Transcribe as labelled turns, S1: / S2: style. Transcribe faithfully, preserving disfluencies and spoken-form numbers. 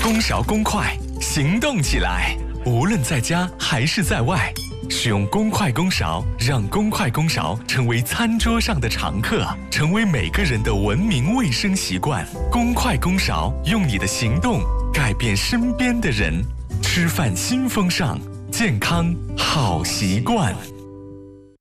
S1: 公勺公筷，行动起来！无论在家还是在外，使用公筷公勺，让公筷公勺成为餐桌上的常客，成为每个人的文明卫生习惯。公筷公勺，用你的行动改变身边的人。吃饭新风尚，健康好习惯。